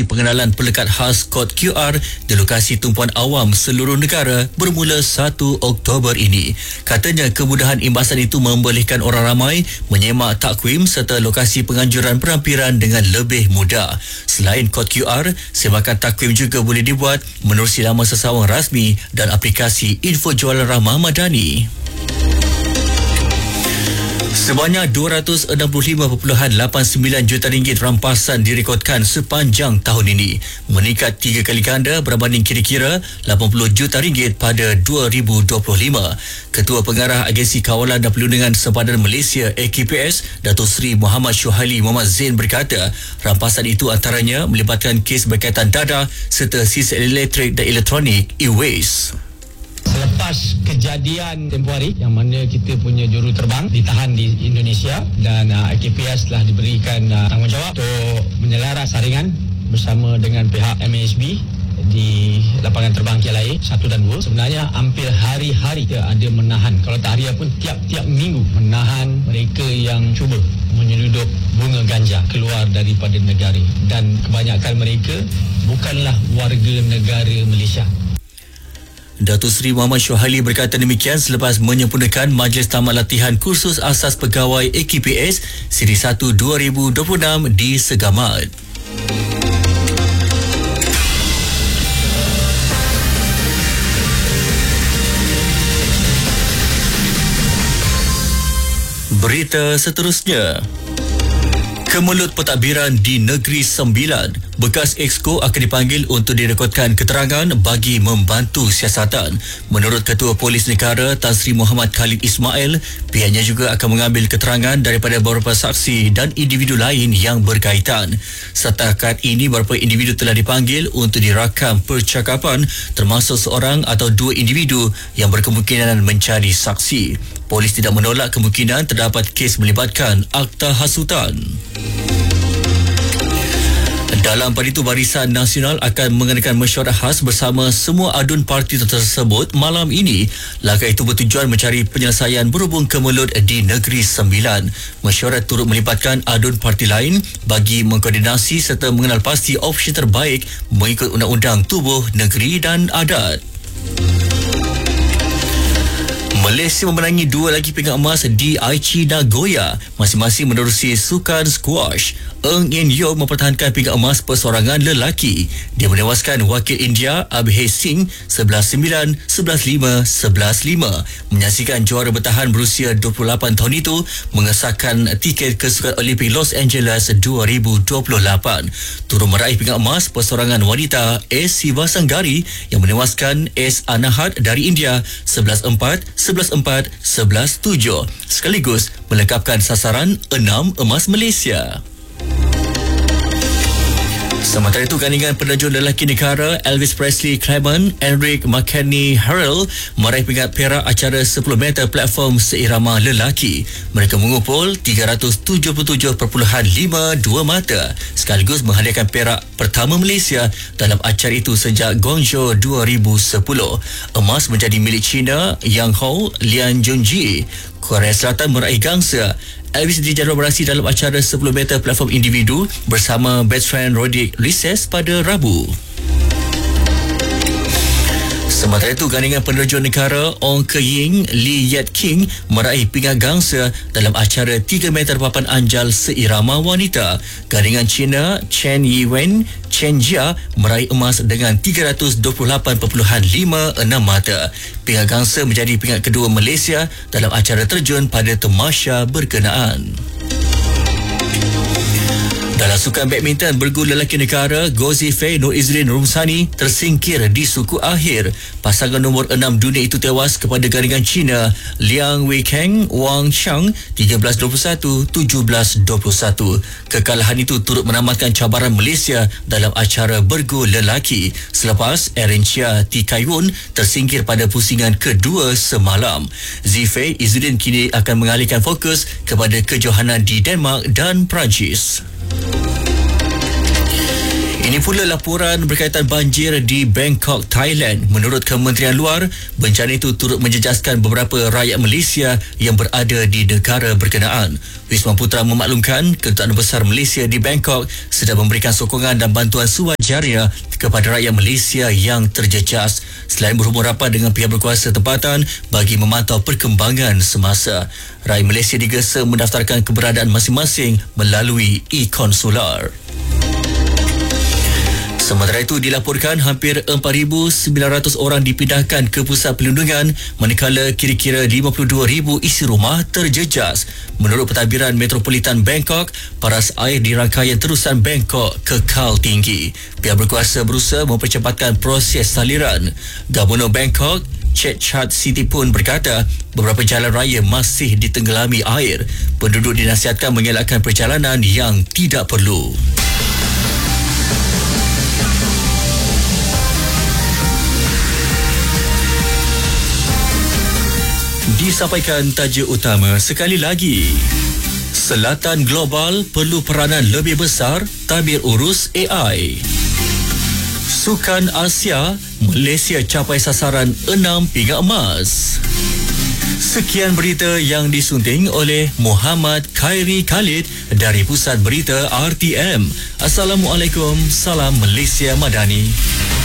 pengenalan pelekat khas kod QR di lokasi tumpuan awam seluruh negara bermula 1 Oktober ini. Katanya kemudahan imbasan itu membolehkan orang ramai menyemak takwim serta lokasi penganjuran perampiran dengan lebih mudah. Selain kod QR, semakan takwim juga boleh dibuat menerusi laman sesawang rasmi dan aplikasi info jualan ramah madani. Sebanyak RM265.89 juta rampasan direkodkan sepanjang tahun ini, meningkat 3 kali ganda berbanding kira-kira RM80 juta pada 2025. Ketua Pengarah Agensi Kawalan dan Perlindungan Sempadan Malaysia AKPS, Datuk Seri Muhammad Syuhali Muhammad Zain berkata, rampasan itu antaranya melibatkan kes berkaitan dadah serta sisa elektrik dan elektronik e-waste. Selepas kejadian tempoh hari yang mana kita punya juruterbang ditahan di Indonesia dan AKPS telah diberikan tanggungjawab untuk menyelaras saringan bersama dengan pihak MASB di lapangan terbang KLIA 1 dan 2. Sebenarnya hampir hari-hari kita ada menahan, kalau tak harian pun tiap-tiap minggu menahan mereka yang cuba menyelundup bunga ganja keluar daripada negara, dan kebanyakan mereka bukanlah warga negara Malaysia. Datuk Seri Muhammad Syuhali berkata demikian selepas menyempurnakan Majlis Tamat Latihan Kursus Asas Pegawai AKPS Siri 1 2026 di Segamat. Berita seterusnya. Kemelut pentadbiran di Negeri Sembilan. Bekas Exco akan dipanggil untuk direkodkan keterangan bagi membantu siasatan. Menurut Ketua Polis Negara Tan Sri Muhammad Khalid Ismail, pihaknya juga akan mengambil keterangan daripada beberapa saksi dan individu lain yang berkaitan. Setakat ini beberapa individu telah dipanggil untuk dirakam percakapan, termasuk seorang atau dua individu yang berkemungkinan mencari saksi. Polis tidak menolak kemungkinan terdapat kes melibatkan akta hasutan. Dalam pada itu, Barisan Nasional akan mengadakan mesyuarat khas bersama semua adun parti tersebut malam ini. Langkah itu bertujuan mencari penyelesaian berhubung kemelut di Negeri Sembilan. Mesyuarat turut melibatkan adun parti lain bagi mengkoordinasi serta mengenal pasti opsi terbaik mengikut Undang-Undang Tubuh Negeri dan Adat. Malaysia memenangi 2 lagi pingat emas di Aichi Nagoya, masing-masing menerusi sukan squash. Eng Yen Yew mempertahankan pingat emas perseorangan lelaki. Dia menewaskan wakil India Abhay Singh 11-9, 11-5, 11-5. Menyaksikan juara bertahan berusia 28 tahun itu mengesahkan tiket ke Sukan Olimpik Los Angeles 2028. Turut meraih pingat emas perseorangan wanita S. Sivasanggari yang menewaskan S. Anahat dari India 11-4, 11-4, 11-7. Sekaligus melengkapkan sasaran 6 emas Malaysia. Sementara itu, gandingan penerjun lelaki negara Elvis Presley Clement Enric McKenney Harrell meraih pingat perak acara 10 meter platform seirama lelaki. Mereka mengumpul 377.52 mata sekaligus menghadiahkan perak pertama Malaysia dalam acara itu sejak Guangzhou 2010. Emas menjadi milik China Yang Hou Lian Junji. Korea Selatan meraih gangsa. Elvis dijadual beraksi dalam acara 10 meter platform individu bersama Bertrand Roddick Rises pada Rabu. Sementara itu, gandingan penerjun negara Ong Ke Ying Lee Yat King meraih pingat gangsa dalam acara 3 meter papan anjal seirama wanita. Gandingan China Chen Yiwen Chen Jia meraih emas dengan 328.56 mata. Pingat gangsa menjadi pingat kedua Malaysia dalam acara terjun pada tamasya berkenaan. Dalam sukan badminton bergu lelaki negara, Gozi Fei Nur Izrin Rumsani tersingkir di suku akhir. Pasangan nombor 6 dunia itu tewas kepada gandingan China Liang Weikeng Wang Xiang 13-21, 17-21. Kekalahan itu turut menamatkan cabaran Malaysia dalam acara bergu lelaki selepas Erin Chia T. Kaiwun tersingkir pada pusingan kedua semalam. Zifei Izzuddin kini akan mengalihkan fokus kepada kejohanan di Denmark dan Perancis. Ini pula laporan berkaitan banjir di Bangkok, Thailand. Menurut Kementerian Luar, bencana itu turut menjejaskan beberapa rakyat Malaysia yang berada di negara berkenaan. Wisma Putra memaklumkan Kedutaan Besar Malaysia di Bangkok sedang memberikan sokongan dan bantuan suajarya kepada rakyat Malaysia yang terjejas selain berhubung rapat dengan pihak berkuasa tempatan bagi memantau perkembangan semasa. Rakyat Malaysia digesa mendaftarkan keberadaan masing-masing melalui e-konsular. Sementara itu dilaporkan hampir 4,900 orang dipindahkan ke pusat perlindungan manakala kira-kira 52,000 isi rumah terjejas. Menurut pentadbiran Metropolitan Bangkok, paras air di rangkaian terusan Bangkok kekal tinggi. Pihak berkuasa berusaha mempercepatkan proses saliran. Gubernur Bangkok, Chat City pun berkata beberapa jalan raya masih ditenggelami air. Penduduk dinasihatkan mengelakkan perjalanan yang tidak perlu. Disampaikan tajuk utama sekali lagi. Selatan global perlu peranan lebih besar tabir urus AI. Sukan Asia, Malaysia capai sasaran 6 pingat emas. Sekian berita yang disunting oleh Muhammad Khairi Khalid dari Pusat Berita RTM. Assalamualaikum, salam Malaysia Madani.